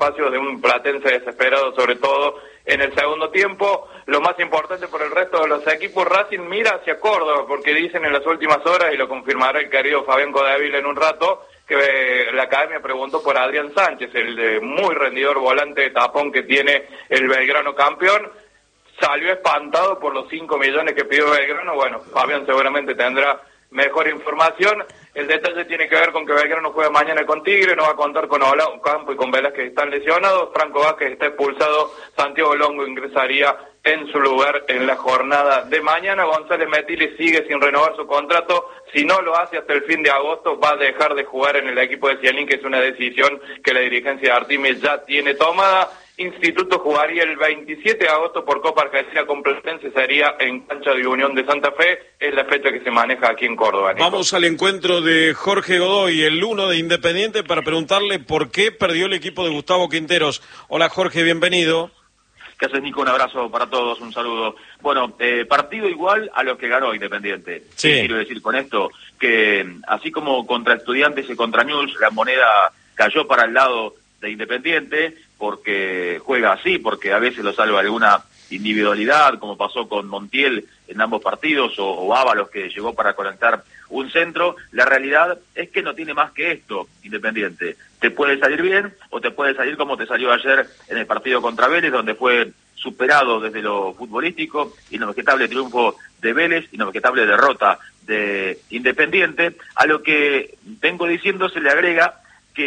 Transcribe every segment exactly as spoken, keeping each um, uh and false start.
espacios de un platense desesperado, sobre todo en el segundo tiempo. Lo más importante por el resto de los equipos, Racing mira hacia Córdoba, porque dicen en las últimas horas, y lo confirmará el querido Fabián Codevil en un rato, que la academia preguntó por Adrián Sánchez, el de muy rendidor volante de tapón que tiene el Belgrano campeón. Salió espantado por los cinco millones que pidió Belgrano. Bueno, Fabián seguramente tendrá mejor información. El detalle tiene que ver con que Belgrano juega mañana con Tigre, no va a contar con Olao Campo y con Velázquez que están lesionados. Franco Vázquez está expulsado, Santiago Longo ingresaría en su lugar en la jornada de mañana. González Metili sigue sin renovar su contrato. Si no lo hace hasta el fin de agosto, va a dejar de jugar en el equipo de Cielín, que es una decisión que la dirigencia de Artimes ya tiene tomada. Instituto jugaría el veintisiete de agosto por Copa Argentina con Platense, sería en cancha de Unión de Santa Fe, es la fecha que se maneja aquí en Córdoba, Nico. Vamos al encuentro de Jorge Godoy, el uno de Independiente, para preguntarle por qué perdió el equipo de Gustavo Quinteros. Hola Jorge, bienvenido. ¿Qué haces, Nico? Un abrazo para todos, un saludo. Bueno, eh, partido igual a lo que ganó Independiente. Sí. ¿Qué quiero decir con esto? Que así como contra Estudiantes y contra News, la moneda cayó para el lado de Independiente, porque juega así, porque a veces lo salva alguna individualidad, como pasó con Montiel en ambos partidos, o, o Ábalos, que llegó para conectar un centro. La realidad es que no tiene más que esto, Independiente. Te puede salir bien, o te puede salir como te salió ayer en el partido contra Vélez, donde fue superado desde lo futbolístico, inobjetable triunfo de Vélez, inobjetable derrota de Independiente. A lo que vengo diciendo se le agrega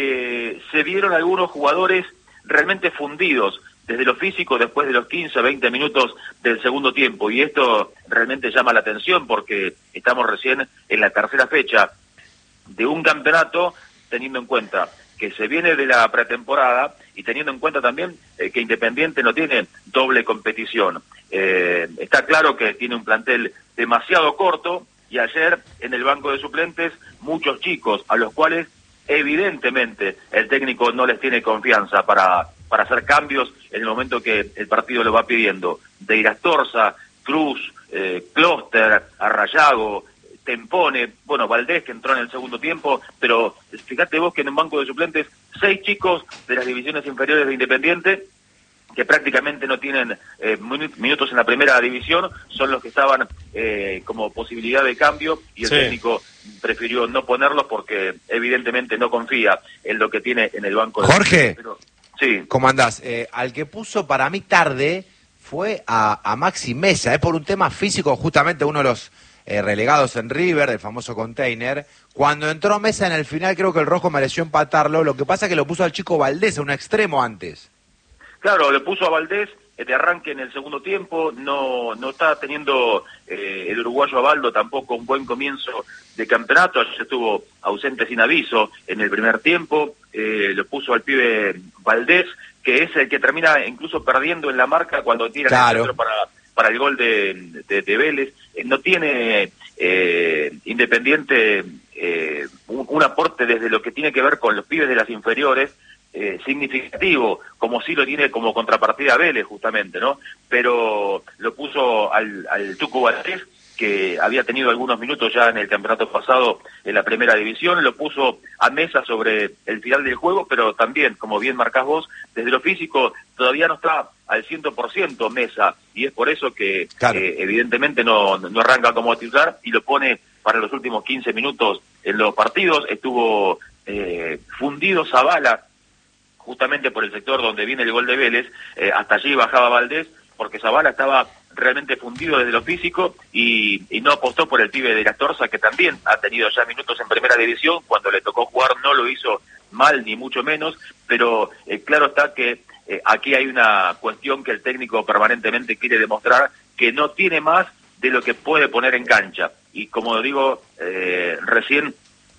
que se vieron algunos jugadores realmente fundidos desde lo físico después de los quince a veinte minutos del segundo tiempo, y esto realmente llama la atención porque estamos recién en la tercera fecha de un campeonato, teniendo en cuenta que se viene de la pretemporada y teniendo en cuenta también eh, que Independiente no tiene doble competición. Eh, está claro que tiene un plantel demasiado corto, y ayer en el banco de suplentes muchos chicos a los cuales evidentemente el técnico no les tiene confianza para, para hacer cambios en el momento que el partido lo va pidiendo. De Irastorza, Cruz, eh, Clóster, Arrayago, Tempone, bueno, Valdés, que entró en el segundo tiempo, pero fíjate vos que en un banco de suplentes, seis chicos de las divisiones inferiores de Independiente, que prácticamente no tienen eh, minutos en la primera división, son los que estaban eh, como posibilidad de cambio, y el sí. técnico prefirió no ponerlos porque evidentemente no confía en lo que tiene en el banco. Jorge, de... Pero, sí. ¿Cómo andás? Eh, al que puso para mí tarde fue a, a Maxi Mesa, eh, por un tema físico, justamente uno de los eh, relegados en River, del famoso container. Cuando entró Mesa en el final, creo que el rojo mereció empatarlo. Lo que pasa es que lo puso al chico Valdés, a un extremo antes. Claro, le puso a Valdés de arranque en el segundo tiempo, no no está teniendo eh, el uruguayo Abaldo tampoco un buen comienzo de campeonato, ayer estuvo ausente sin aviso en el primer tiempo, eh, le puso al pibe Valdés, que es el que termina incluso perdiendo en la marca cuando tira claro. el centro para, para el gol de, de, de Vélez. Eh, no tiene eh, Independiente eh, un, un aporte desde lo que tiene que ver con los pibes de las inferiores, Eh, significativo, como sí lo tiene como contrapartida Vélez, justamente, ¿no? Pero lo puso al, al Tucu Valdés, que había tenido algunos minutos ya en el campeonato pasado en la primera división, lo puso a Mesa sobre el final del juego, pero también, como bien marcás vos, desde lo físico todavía no está al cien por ciento Mesa, y es por eso que claro. eh, evidentemente no, no arranca como titular y lo pone para los últimos quince minutos en los partidos. Estuvo eh, fundido Zavala justamente por el sector donde viene el gol de Vélez, eh, hasta allí bajaba Valdés, porque Zavala estaba realmente fundido desde lo físico y, y no apostó por el pibe de Irastorza, que también ha tenido ya minutos en primera división. Cuando le tocó jugar no lo hizo mal, ni mucho menos, pero eh, claro está que eh, aquí hay una cuestión que el técnico permanentemente quiere demostrar, que no tiene más de lo que puede poner en cancha, y como digo eh, recién,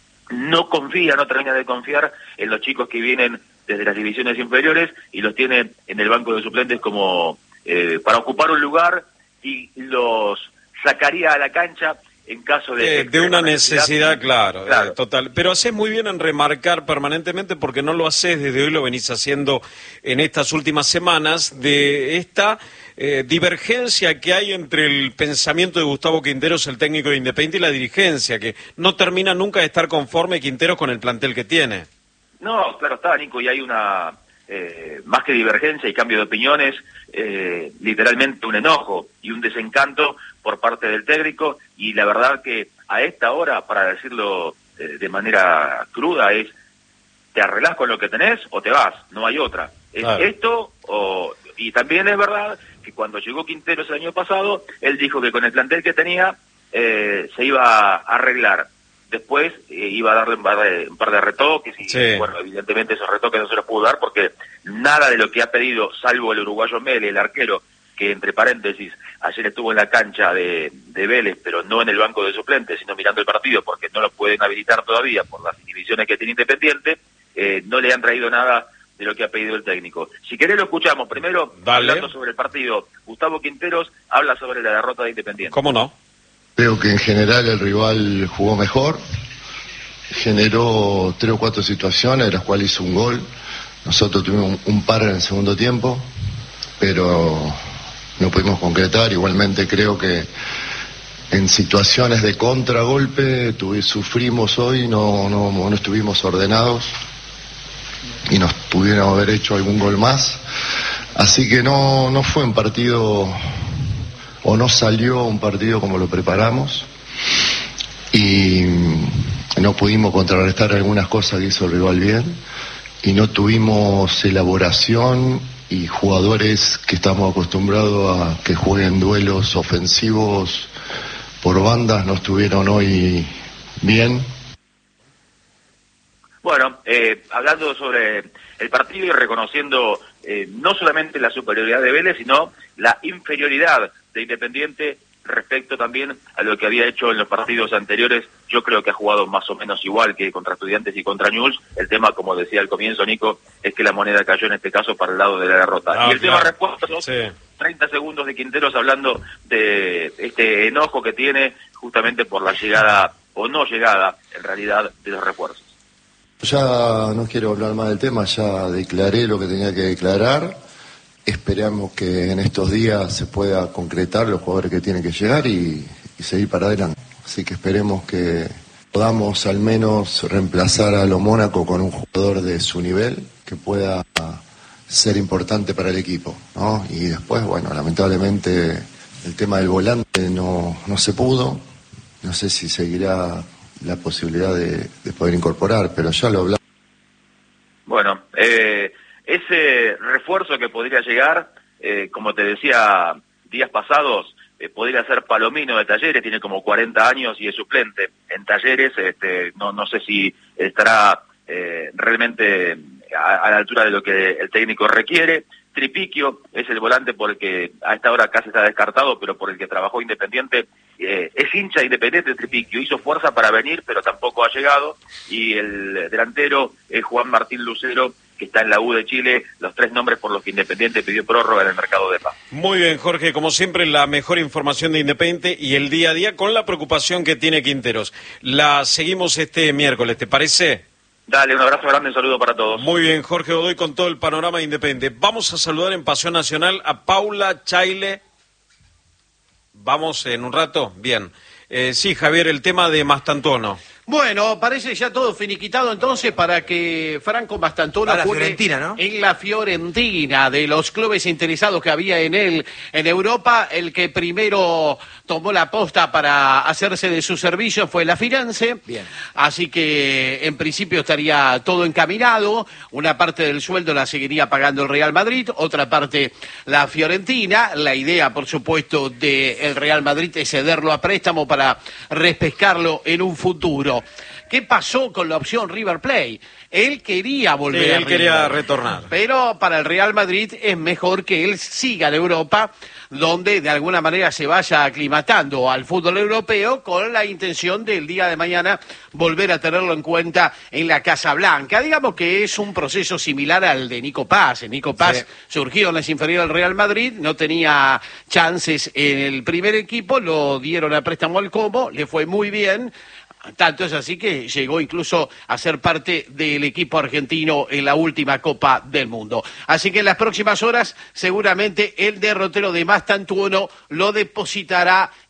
no confía, no termina de confiar en los chicos que vienen desde las divisiones inferiores y los tiene en el banco de suplentes como eh, para ocupar un lugar, y los sacaría a la cancha en caso de... Eh, de una necesidad, necesidad claro, claro. Eh, total. Pero haces muy bien en remarcar permanentemente, porque no lo haces desde hoy, lo venís haciendo en estas últimas semanas, de esta eh, divergencia que hay entre el pensamiento de Gustavo Quinteros, el técnico de Independiente, y la dirigencia, que no termina nunca de estar conforme Quinteros con el plantel que tiene. No, claro está, Nico, y hay una eh, más que divergencia y cambio de opiniones, eh, literalmente un enojo y un desencanto por parte del técnico, y la verdad que a esta hora, para decirlo eh, de manera cruda, es te arreglás con lo que tenés o te vas, no hay otra. Es claro. Esto, o, y también es verdad que cuando llegó Quinteros el año pasado, él dijo que con el plantel que tenía eh, se iba a arreglar. Después eh, iba a darle un par de, un par de retoques y, sí. bueno, evidentemente esos retoques no se los pudo dar porque nada de lo que ha pedido, salvo el uruguayo Mele, el arquero, que entre paréntesis, ayer estuvo en la cancha de, de Vélez, pero no en el banco de suplentes, sino mirando el partido porque no lo pueden habilitar todavía por las inhibiciones que tiene Independiente, eh, no le han traído nada de lo que ha pedido el técnico. Si querés lo escuchamos. Primero, Dale. hablando sobre el partido, Gustavo Quinteros habla sobre la derrota de Independiente. ¿Cómo no? Creo que en general el rival jugó mejor, generó tres o cuatro situaciones, de las cuales hizo un gol. Nosotros tuvimos un par en el segundo tiempo, pero no pudimos concretar. Igualmente creo que en situaciones de contragolpe tuve, sufrimos hoy, no, no, no estuvimos ordenados y nos pudieron haber hecho algún gol más. Así que no, no fue un partido, o no salió un partido como lo preparamos, y no pudimos contrarrestar algunas cosas que hizo el rival bien, y no tuvimos elaboración y jugadores que estamos acostumbrados a que jueguen duelos ofensivos por bandas no estuvieron hoy bien. Bueno, eh, hablando sobre el partido y reconociendo eh, no solamente la superioridad de Vélez, sino la inferioridad de Independiente respecto también a lo que había hecho en los partidos anteriores. Yo creo que ha jugado más o menos igual que contra Estudiantes y contra Newell's. El tema, como decía al comienzo Nico, es que la moneda cayó en este caso para el lado de la derrota. Ah, y el claro. tema refuerzos, sí. treinta segundos de Quinteros hablando de este enojo que tiene justamente por la llegada, o no llegada, en realidad, de los refuerzos. Ya no quiero hablar más del tema, ya declaré lo que tenía que declarar. Esperamos que en estos días se pueda concretar los jugadores que tienen que llegar y, y seguir para adelante. Así que esperemos que podamos al menos reemplazar a lo Mónaco con un jugador de su nivel que pueda ser importante para el equipo, ¿no? Y después, bueno, lamentablemente el tema del volante no, no se pudo. No sé si seguirá la posibilidad de, de poder incorporar, pero ya lo hablamos. Bueno, eh, ese refuerzo que podría llegar, eh, como te decía días pasados, eh, podría ser Palomino de Talleres, tiene como cuarenta años y es suplente en Talleres. Este, no, no sé si estará eh, realmente a, a la altura de lo que el técnico requiere. Tripiquio es el volante por el que a esta hora casi está descartado, pero por el que trabajó Independiente. Eh, es hincha Independiente Tripiquio, hizo fuerza para venir, pero tampoco ha llegado. Y el delantero es Juan Martín Lucero, que está en la U de Chile, los tres nombres por los que Independiente pidió prórroga en el mercado de paz. Muy bien, Jorge, como siempre, la mejor información de Independiente y el día a día con la preocupación que tiene Quinteros. La seguimos este miércoles, ¿te parece? Dale, un abrazo grande, un saludo para todos. Muy bien, Jorge Godoy con todo el panorama de Independiente. Vamos a saludar en Pasión Nacional a Paula Chaile. Vamos en un rato, bien. Eh, sí, Javier, el tema de Mastantuono. Bueno, parece ya todo finiquitado entonces para que Franco Mastantuono juegue ¿no? en la Fiorentina. De los clubes interesados que había en él en Europa, el que primero tomó la posta para hacerse de su servicio fue la Firenze. Bien. Así que en principio estaría todo encaminado. Una parte del sueldo la seguiría pagando el Real Madrid, otra parte la Fiorentina. La idea, por supuesto, del Real Madrid es cederlo a préstamo para repescarlo en un futuro. ¿Qué pasó con la opción River Plate? Él quería volver sí, a él River, quería retornar. Pero para el Real Madrid es mejor que él siga en Europa, donde de alguna manera se vaya aclimatando al fútbol europeo con la intención del día de mañana volver a tenerlo en cuenta en la Casa Blanca. Digamos que es un proceso similar al de Nico Paz. Nico Paz sí. surgió en las inferiores del Real Madrid, no tenía chances en el primer equipo, lo dieron a préstamo al Como, le fue muy bien. Tanto es así que llegó incluso a ser parte del equipo argentino en la última Copa del Mundo. Así que en las próximas horas seguramente el derrotero de Mastantuono lo depositará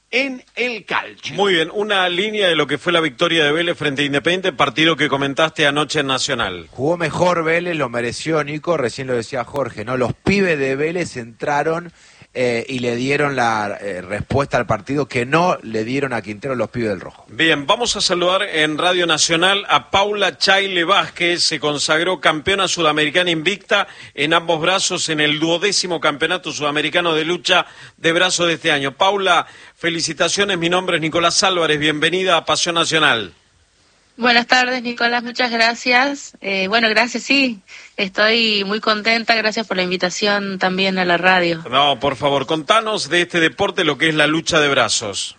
en el calcio. Muy bien, una línea de lo que fue la victoria de Vélez frente a Independiente, partido que comentaste anoche en Nacional. Jugó mejor Vélez, lo mereció Nico, recién lo decía Jorge, ¿no? Los pibes de Vélez entraron eh, y le dieron la eh, respuesta al partido que no le dieron a Quintero los pibes del Rojo. Bien, vamos a saludar en Radio Nacional a Paula Chaile Vázquez, se consagró campeona sudamericana invicta en ambos brazos en el duodécimo campeonato sudamericano de lucha de brazos de este año. Paula, felicitaciones, mi nombre es Nicolás Álvarez, bienvenida a Pasión Nacional. Buenas tardes, Nicolás, muchas gracias. Eh, bueno, gracias, sí, estoy muy contenta, gracias por la invitación también a la radio. No, por favor, contanos de este deporte, lo que es la lucha de brazos.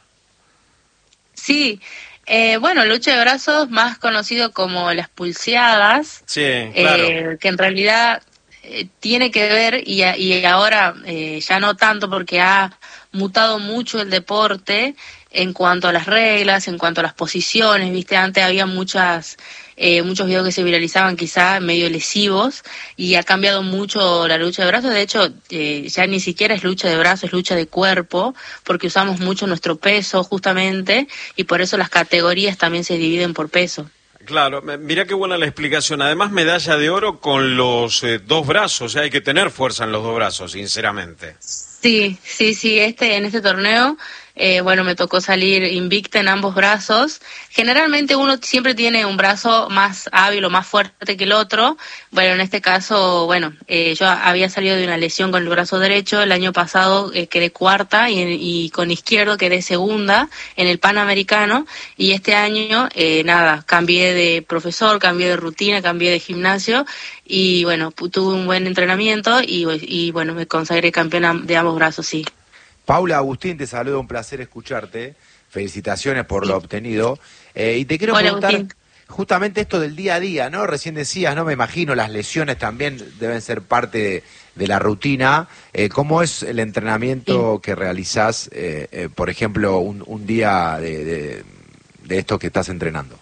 Sí, eh, bueno, lucha de brazos, más conocido como las pulseadas, sí, claro. eh, que en realidad eh, tiene que ver, y, y ahora eh, ya no tanto porque ha mutado mucho el deporte, en cuanto a las reglas, en cuanto a las posiciones, viste, antes había muchas eh, muchos videos que se viralizaban quizá medio lesivos y ha cambiado mucho la lucha de brazos. De hecho, eh, ya ni siquiera es lucha de brazos, es lucha de cuerpo, porque usamos mucho nuestro peso justamente y por eso las categorías también se dividen por peso. Claro, mira qué buena la explicación. Además, medalla de oro con los eh, dos brazos, o sea, hay que tener fuerza en los dos brazos, sinceramente. Sí, sí, sí, este en este torneo, eh, bueno, me tocó salir invicta en ambos brazos. Generalmente uno siempre tiene un brazo más hábil o más fuerte que el otro. Bueno, en este caso, bueno, eh, yo había salido de una lesión con el brazo derecho. El año pasado eh, quedé cuarta y, y con izquierdo quedé segunda en el Panamericano. Y este año, eh, nada, cambié de profesor, cambié de rutina, cambié de gimnasio. Y bueno, tuve un buen entrenamiento y, y bueno, me consagré campeona de ambos brazos, sí. Paula, Agustín, te saludo, un placer escucharte. Felicitaciones por lo obtenido. Eh, y te quiero Hola, preguntar Agustín. Justamente esto del día a día, ¿no? Recién decías, no me imagino, las lesiones también deben ser parte de, de la rutina. Eh, ¿Cómo es el entrenamiento sí. que realizás, eh, eh, por ejemplo, un, un día de, de, de esto que estás entrenando?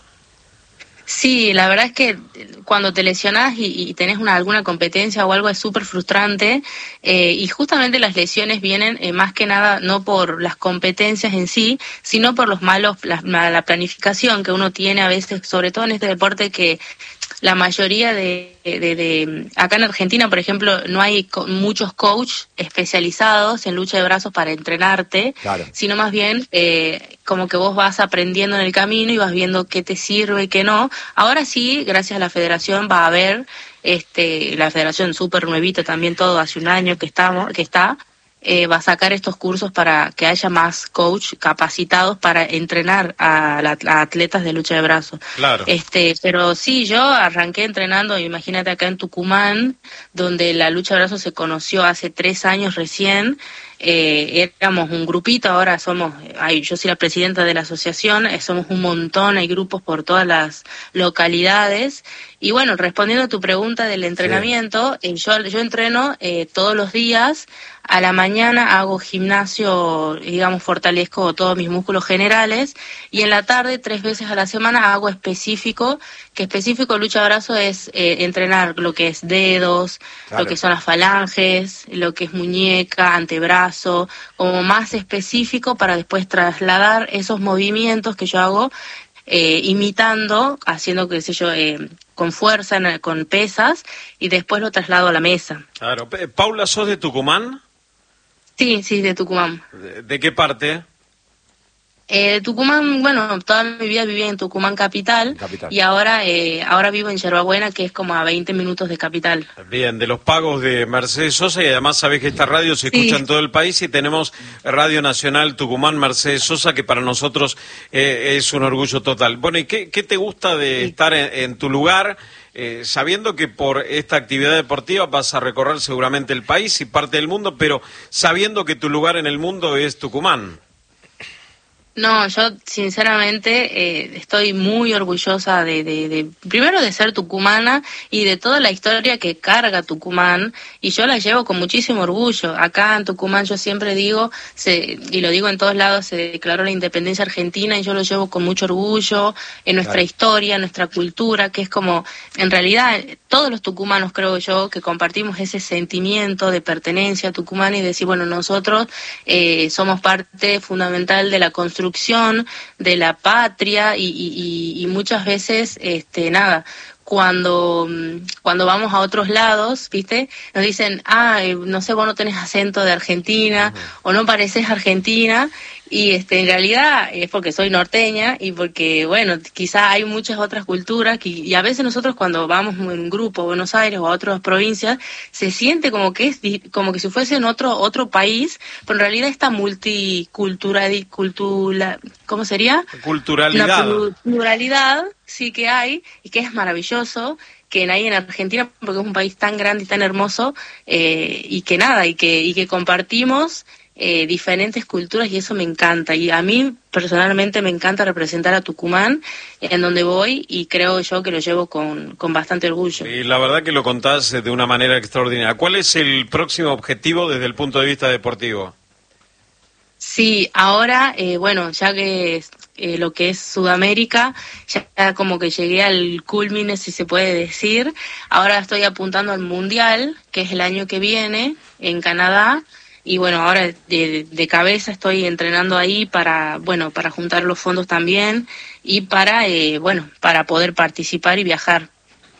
Sí, la verdad es que cuando te lesionás y, y tenés una, alguna competencia o algo es súper frustrante eh, y justamente las lesiones vienen eh, más que nada no por las competencias en sí, sino por los malos, la, la planificación que uno tiene a veces, sobre todo en este deporte que la mayoría de, de, de acá en Argentina, por ejemplo, no hay co- muchos coach especializados en lucha de brazos para entrenarte, claro. sino más bien eh, como que vos vas aprendiendo en el camino y vas viendo qué te sirve y qué no. Ahora sí, gracias a la federación va a haber, este, la federación súper nuevita también, todo hace un año que estamos, que está, Eh, va a sacar estos cursos para que haya más coach capacitados para entrenar a, la, a atletas de lucha de brazos. Claro. Este, pero sí, yo arranqué entrenando, imagínate acá en Tucumán, donde la lucha de brazos se conoció hace tres años recién. Eh, éramos un grupito, ahora somos, ay, yo soy la presidenta de la asociación, eh, somos un montón, hay grupos por todas las localidades. Y bueno, respondiendo a tu pregunta del entrenamiento, sí. eh, yo, yo entreno eh, todos los días. A la mañana hago gimnasio, digamos, fortalezco todos mis músculos generales, y en la tarde, tres veces a la semana, hago específico, que específico lucha de brazo es eh, entrenar lo que es dedos, claro. lo que son las falanges, lo que es muñeca, antebrazo, como más específico para después trasladar esos movimientos que yo hago eh, imitando, haciendo, qué sé yo, eh, con fuerza, en, con pesas, y después lo traslado a la mesa. Claro. Paula, ¿sos de Tucumán? Sí, sí, de Tucumán. ¿De, de qué parte? Eh, Tucumán, bueno, toda mi vida viví en Tucumán capital, capital. y ahora eh, ahora vivo en Yerbabuena, que es como a veinte minutos de capital. Bien, de los pagos de Mercedes Sosa, y además sabés que esta radio se escucha sí. en todo el país, y tenemos Radio Nacional Tucumán Mercedes Sosa, que para nosotros eh, es un orgullo total. Bueno, ¿y qué, qué te gusta de sí. estar en, en tu lugar, eh, sabiendo que por esta actividad deportiva vas a recorrer seguramente el país y parte del mundo, pero sabiendo que tu lugar en el mundo es Tucumán? No, yo sinceramente eh, estoy muy orgullosa de, de, de, primero de ser tucumana y de toda la historia que carga Tucumán, y yo la llevo con muchísimo orgullo. Acá en Tucumán yo siempre digo, se, y lo digo en todos lados, se declaró la independencia argentina y yo lo llevo con mucho orgullo en nuestra claro. historia, en nuestra cultura, que es como, en realidad, todos los tucumanos creo yo que compartimos ese sentimiento de pertenencia a Tucumán y decir, bueno, nosotros eh, somos parte fundamental de la construcción de la patria y, y, y muchas veces, este, nada, cuando cuando vamos a otros lados, ¿viste? Nos dicen, ah, no sé, vos no tenés acento de Argentina, uh-huh. o no pareces argentina, y este en realidad es porque soy norteña y porque, bueno, quizá hay muchas otras culturas que, y a veces nosotros cuando vamos en un grupo a Buenos Aires o a otras provincias, se siente como que es como que si fuese en otro otro país, pero en realidad esta multicultural, cultura, ¿cómo sería? Culturalidad. Una pluralidad sí que hay, y que es maravilloso, que hay en Argentina, porque es un país tan grande y tan hermoso, eh, y que nada, y que y que compartimos eh, diferentes culturas, y eso me encanta. Y a mí personalmente me encanta representar a Tucumán en donde voy, y creo yo que lo llevo con, con bastante orgullo. Y la verdad que lo contás de una manera extraordinaria. ¿Cuál es el próximo objetivo desde el punto de vista deportivo? Sí, ahora, eh, bueno, ya que eh, lo que es Sudamérica, ya como que llegué al culmine, si se puede decir. Ahora estoy apuntando al Mundial, que es el año que viene, en Canadá. Y bueno, ahora de, de cabeza estoy entrenando ahí para, bueno, para juntar los fondos también y para, eh, bueno, para poder participar y viajar.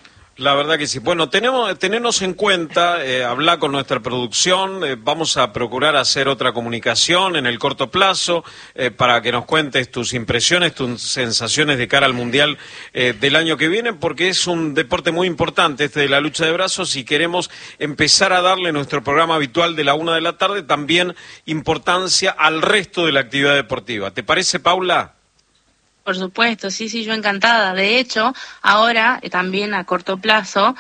La verdad que sí. Bueno, tenemos, tenernos en cuenta, eh, hablar con nuestra producción, eh, vamos a procurar hacer otra comunicación en el corto plazo eh, para que nos cuentes tus impresiones, tus sensaciones de cara al Mundial eh, del año que viene, porque es un deporte muy importante este de la lucha de brazos y queremos empezar a darle nuestro programa habitual de la una de la tarde también importancia al resto de la actividad deportiva. ¿Te parece, Paula? Por supuesto, sí, sí, yo encantada. De hecho, ahora eh, también a corto plazo,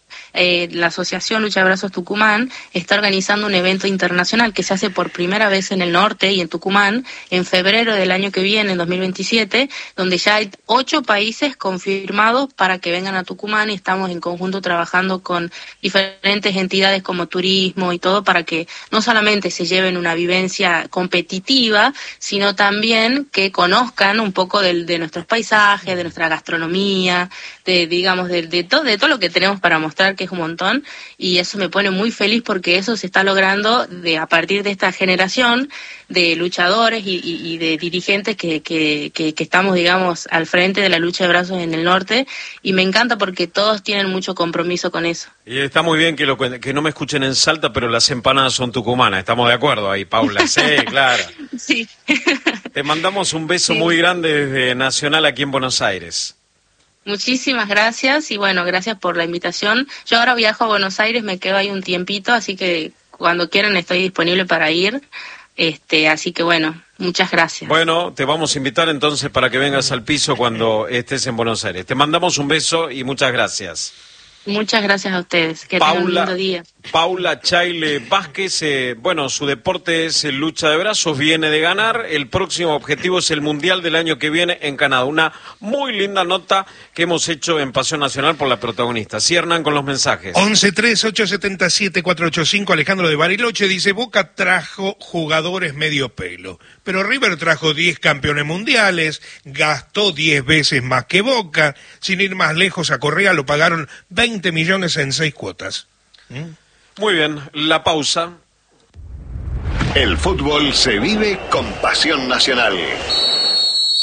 eh, la Asociación Lucha de Brazos Tucumán está organizando un evento internacional que se hace por primera vez en el norte y en Tucumán en febrero del año que viene, en dos mil veintisiete, donde ya hay ocho países confirmados para que vengan a Tucumán, y estamos en conjunto trabajando con diferentes entidades como turismo y todo, para que no solamente se lleven una vivencia competitiva, sino también que conozcan un poco de, de nuestros paisajes, de nuestra gastronomía, de digamos de, de todo de todo lo que tenemos para mostrar, que es un montón, y eso me pone muy feliz porque eso se está logrando de a partir de esta generación de luchadores y, y, y de dirigentes que, que, que, que estamos, digamos, al frente de la lucha de brazos en el norte, y me encanta porque todos tienen mucho compromiso con eso. Y está muy bien que, lo, que no me escuchen en Salta, pero las empanadas son tucumanas, estamos de acuerdo ahí, Paula. Sí, claro. Sí. Te mandamos un beso sí. muy grande desde Nacional aquí en Buenos Aires. Muchísimas gracias, y bueno, gracias por la invitación. Yo ahora viajo a Buenos Aires, me quedo ahí un tiempito, así que cuando quieran estoy disponible para ir. Este, así que bueno, muchas gracias. Bueno, te vamos a invitar entonces para que vengas al piso cuando estés en Buenos Aires. Te mandamos un beso y muchas gracias. Muchas gracias a ustedes, que tengan un lindo día. Paula Chaile Vázquez, eh, bueno, su deporte es el lucha de brazos, viene de ganar, el próximo objetivo es el Mundial del año que viene en Canadá. Una muy linda nota que hemos hecho en Pasión Nacional por la protagonista. Sí, Hernán, con los mensajes. once tres ocho siete siete cuatro ocho cinco, Alejandro de Bariloche dice, Boca trajo jugadores medio pelo, pero River trajo diez campeones mundiales, gastó diez veces más que Boca, sin ir más lejos a Correa lo pagaron veinte millones en seis cuotas. ¿Mm? Muy bien, la pausa. El fútbol se vive con Pasión Nacional.